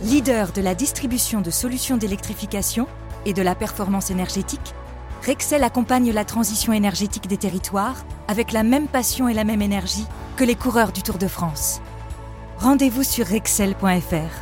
Leader de la distribution de solutions d'électrification et de la performance énergétique, Rexel accompagne la transition énergétique des territoires avec la même passion et la même énergie que les coureurs du Tour de France. Rendez-vous sur rexel.fr.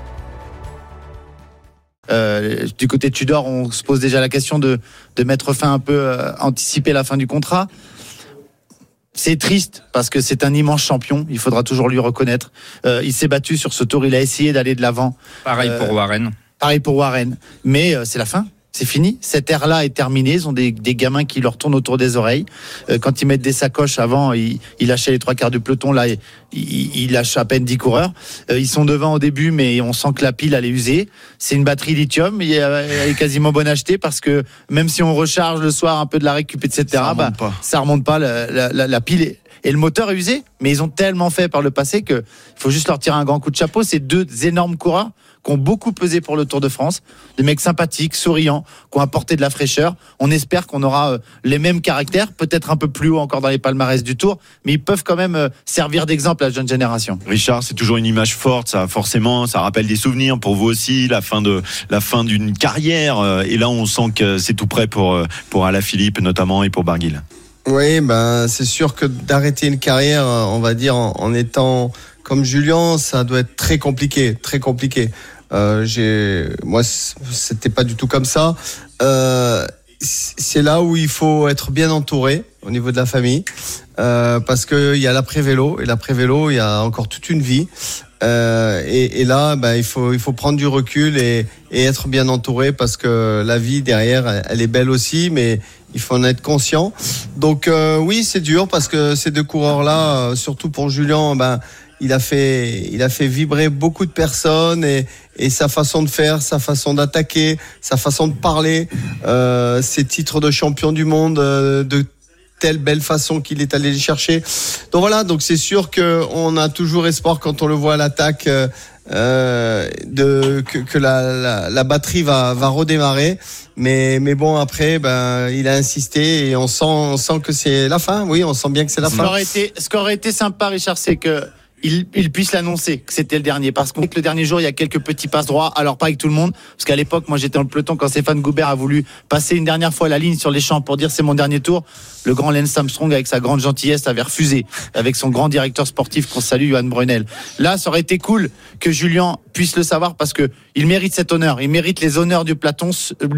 Du côté de Tudor, on se pose déjà la question de mettre fin un peu, anticiper la fin du contrat. C'est triste parce que c'est un immense champion, il faudra toujours lui reconnaître. Il s'est battu sur ce tour, il a essayé d'aller de l'avant. Pareil pour Warren, mais c'est la fin. C'est fini, cette ère-là est terminée. Ils ont des gamins qui leur tournent autour des oreilles. Quand ils mettent des sacoches avant, ils lâchaient les 3/4 du peloton. Là, ils lâchent à peine 10 coureurs. Ils sont devant au début, mais on sent que la pile, elle est usée. C'est une batterie lithium, elle est quasiment bonne à acheter parce que même si on recharge le soir un peu de la récup, etc., ça remonte pas. La pile et le moteur est usé. Mais ils ont tellement fait par le passé qu'il faut juste leur tirer un grand coup de chapeau. Ces deux énormes coureurs qui ont beaucoup pesé pour le Tour de France, des mecs sympathiques, souriants, qui ont apporté de la fraîcheur. On espère qu'on aura les mêmes caractères, peut-être un peu plus haut encore dans les palmarès du Tour, mais ils peuvent quand même servir d'exemple à la jeune génération. Richard, c'est toujours une image forte, ça rappelle des souvenirs pour vous aussi, la fin d'une carrière, et là on sent que c'est tout prêt pour Alaphilippe notamment et pour Barguil. Oui, c'est sûr que d'arrêter une carrière, on va dire en étant comme Julien, ça doit être très compliqué. Moi, c'était pas du tout comme ça. C'est là où il faut être bien entouré au niveau de la famille, parce que il y a l'après-vélo, et l'après-vélo, il y a encore toute une vie. Et là, il faut prendre du recul et être bien entouré, parce que la vie derrière, elle est belle aussi, mais il faut en être conscient. Donc oui, c'est dur parce que ces deux coureurs-là, surtout pour Julien, il a fait vibrer beaucoup de personnes, et sa façon de faire, sa façon d'attaquer, sa façon de parler, ses titres de champion du monde de telle belle façon qu'il est allé les chercher. Donc voilà, donc c'est sûr que on a toujours espoir quand on le voit à l'attaque que la batterie va redémarrer, mais bon, après il a insisté, et on sent que c'est la fin. Oui, on sent bien que c'est la fin. Ce qui aurait été sympa, Richard, c'est que il puisse l'annoncer que c'était le dernier, parce que le dernier jour il y a quelques petits passes droits, alors pas avec tout le monde, parce qu'à l'époque moi j'étais dans le peloton quand Stéphane Goubert a voulu passer une dernière fois la ligne sur les champs pour dire c'est mon dernier tour. Le grand Lance Armstrong, avec sa grande gentillesse, avait refusé, avec son grand directeur sportif qu'on salue, Johan Brunel. Là, ça aurait été cool que Julien puisse le savoir, parce que il mérite cet honneur, il mérite les honneurs du peloton,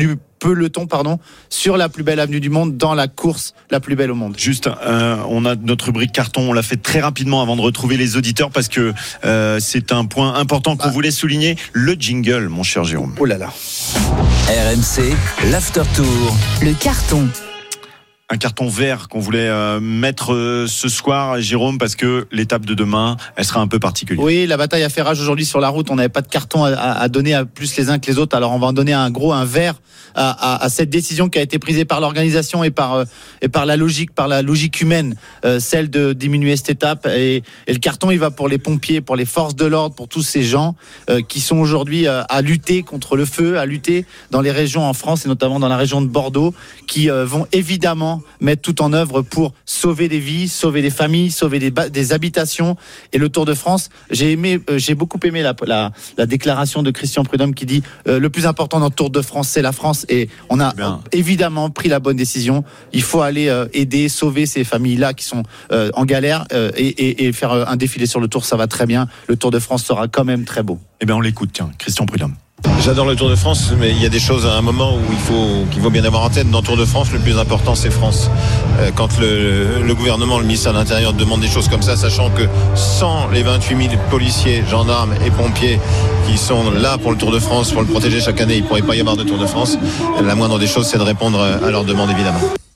sur la plus belle avenue du monde, dans la course la plus belle au monde. Juste, on a notre rubrique carton, on l'a fait très rapidement avant de retrouver les auditeurs, parce que c'est un point important qu'on voulait souligner, le jingle, mon cher Jérôme. Oh là là. RMC, l'After Tour. Le carton. Un carton vert qu'on voulait mettre ce soir, Jérôme, parce que l'étape de demain, elle sera un peu particulière. Oui, la bataille a fait rage aujourd'hui sur la route. On n'avait pas de carton à donner à plus les uns que les autres. Alors on va en donner un vert à cette décision qui a été prise par l'organisation et par la logique humaine, celle de diminuer cette étape. Et le carton, il va pour les pompiers, pour les forces de l'ordre, pour tous ces gens qui sont aujourd'hui à lutter contre le feu, à lutter dans les régions en France, et notamment dans la région de Bordeaux, qui vont évidemment mettre tout en œuvre pour sauver des vies, sauver des familles, sauver des habitations. Et le Tour de France, j'ai beaucoup aimé la déclaration de Christian Prudhomme qui dit le plus important dans le Tour de France, c'est la France. Et on a évidemment pris la bonne décision. Il faut aller aider, sauver ces familles-là qui sont en galère, et faire un défilé sur le Tour, ça va très bien. Le Tour de France sera quand même très beau. Eh bien, on l'écoute, tiens, Christian Prudhomme. J'adore le Tour de France, mais il y a des choses à un moment où qu'il faut bien avoir en tête. Dans le Tour de France, le plus important, c'est France. Quand le gouvernement, le ministère de l'Intérieur demande des choses comme ça, sachant que sans les 28 000 policiers, gendarmes et pompiers qui sont là pour le Tour de France, pour le protéger chaque année, il ne pourrait pas y avoir de Tour de France. La moindre des choses, c'est de répondre à leurs demandes, évidemment.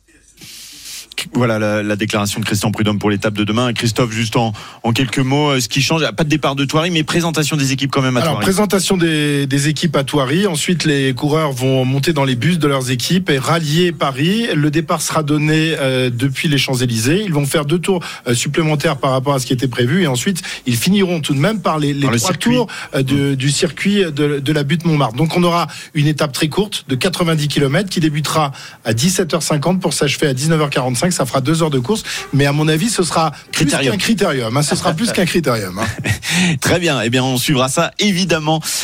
Voilà la déclaration de Christian Prudhomme pour l'étape de demain. Christophe, juste en quelques mots, ce qui change, pas de départ de Thoiry, mais présentation des équipes quand même à Thoiry. Alors, présentation des équipes à Thoiry. Ensuite, les coureurs vont monter dans les bus de leurs équipes et rallier Paris. Le départ sera donné depuis les Champs-Élysées. Ils vont faire 2 tours supplémentaires par rapport à ce qui était prévu. Et ensuite, ils finiront tout de même par les 3 tours du circuit de la butte Montmartre. Donc, on aura une étape très courte de 90 km qui débutera à 17h50 pour s'achever à 19h45. Ça fera 2 heures de course, mais à mon avis, ce sera plus qu'un critérium. Ce sera plus qu'un critérium. Très bien. Eh bien, on suivra ça évidemment.